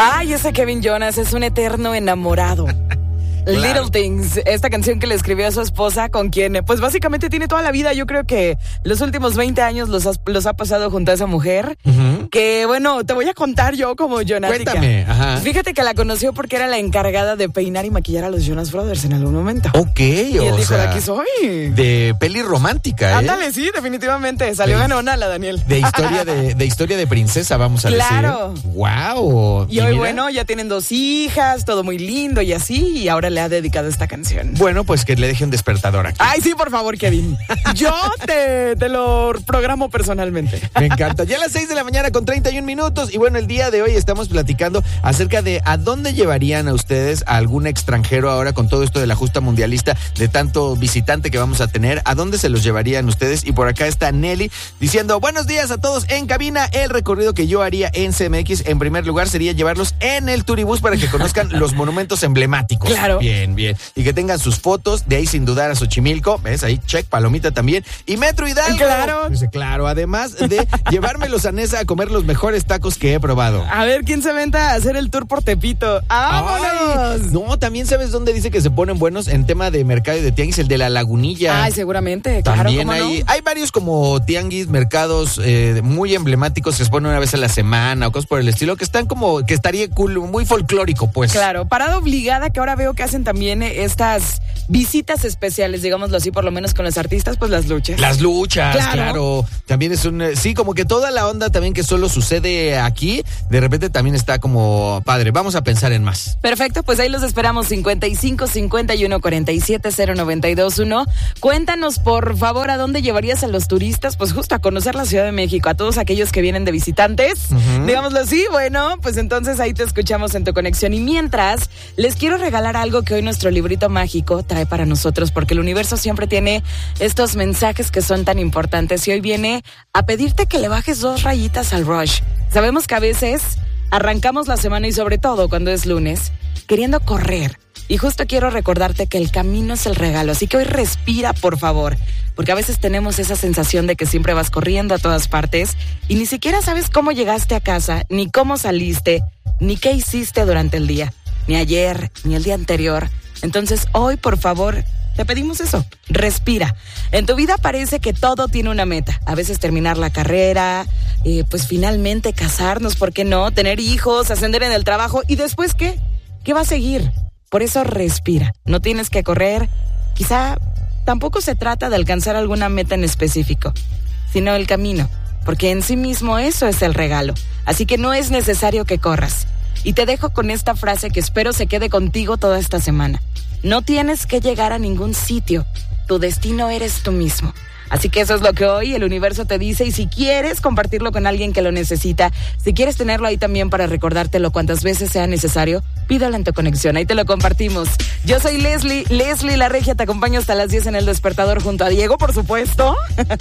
Ay, ese Kevin Jonas es un eterno enamorado. Claro. Little Things, esta canción que le escribió a su esposa, con quien pues básicamente tiene toda la vida. Yo creo que los últimos 20 años los ha pasado junto a esa mujer. Que bueno, te voy a contar yo como Jonática. Cuéntame, ajá. Fíjate que la conoció porque era la encargada de peinar y maquillar a los Jonas Brothers en algún momento. Ok, y él dijo, de aquí soy. De peli romántica, Ándale, sí, definitivamente. Salió ganona la Daniel. De historia de princesa, vamos a decir. Claro. Wow. Y hoy, bueno, ya tienen 2 hijas, todo muy lindo y así, y ahora le ha dedicado esta canción. Bueno, pues que le deje un despertador aquí. Ay, sí, por favor, Kevin. Yo te lo programo personalmente. Me encanta. Ya a las 6 de la mañana con 31 minutos. Y bueno, el día de hoy estamos platicando acerca de a dónde llevarían a ustedes a algún extranjero ahora con todo esto de la justa mundialista, de tanto visitante que vamos a tener. ¿A dónde se los llevarían ustedes? Y por acá está Nelly diciendo, buenos días a todos en cabina. El recorrido que yo haría en CMX, en primer lugar, sería llevarlos en el Turibús para que conozcan los monumentos emblemáticos. Claro. Bien. Y que tengan sus fotos, de ahí sin dudar a Xochimilco, ¿ves? Ahí, check, palomita también. Y Metro Hidalgo. Claro. Dice, claro, además de llevármelos a Nesa a comer los mejores tacos que he probado. A ver, ¿quién se venta a hacer el tour por Tepito? ¡Vámonos! Ay, no, también sabes dónde dice que se ponen buenos en tema de mercado y de tianguis, el de la Lagunilla. Ay, seguramente, también claro, ¿cómo no? Hay varios como tianguis, mercados muy emblemáticos que se ponen una vez a la semana o cosas por el estilo, que están como, que estaría cool, muy folclórico, pues. Claro, parada obligada, que ahora veo que hacen también estas visitas especiales, digámoslo así, por lo menos con los artistas, pues las luchas. Las luchas, claro. También es sí, como que toda la onda también que solo sucede aquí, de repente también está como padre. Vamos a pensar en más. Perfecto, pues ahí los esperamos, 55 51 47 0921. Cuéntanos, por favor, ¿a dónde llevarías a los turistas? Pues justo a conocer la Ciudad de México, a todos aquellos que vienen de visitantes, digámoslo así. Bueno, pues entonces ahí te escuchamos en tu conexión. Y mientras, les quiero regalar algo que hoy nuestro librito mágico trae para nosotros, porque el universo siempre tiene estos mensajes que son tan importantes, y hoy viene a pedirte que le bajes 2 rayitas al rush. Sabemos que a veces arrancamos la semana, y sobre todo cuando es lunes, queriendo correr, y justo quiero recordarte que el camino es el regalo, así que hoy respira, por favor, porque a veces tenemos esa sensación de que siempre vas corriendo a todas partes y ni siquiera sabes cómo llegaste a casa, ni cómo saliste, ni qué hiciste durante el día, ni ayer, ni el día anterior. Entonces hoy, por favor, te pedimos eso, respira. En tu vida parece que todo tiene una meta. A veces terminar la carrera, pues finalmente casarnos, ¿por qué no? Tener hijos, ascender en el trabajo. ¿Y después qué? ¿Qué va a seguir? Por eso respira. No tienes que correr. Quizá tampoco se trata de alcanzar alguna meta en específico, sino el camino. Porque en sí mismo eso es el regalo. Así que no es necesario que corras. Y te dejo con esta frase que espero se quede contigo toda esta semana. No tienes que llegar a ningún sitio. Tu destino eres tú mismo. Así que eso es lo que hoy el universo te dice, y si quieres compartirlo con alguien que lo necesita, si quieres tenerlo ahí también para recordártelo cuantas veces sea necesario, pídalo en tu conexión, ahí te lo compartimos. Yo soy Leslie la Regia, te acompaño hasta las 10 en El Despertador junto a Diego, por supuesto.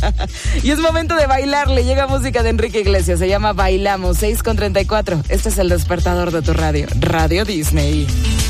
Y es momento de bailar, le llega música de Enrique Iglesias, se llama Bailamos, 6:34. Este es El Despertador de tu radio, Radio Disney.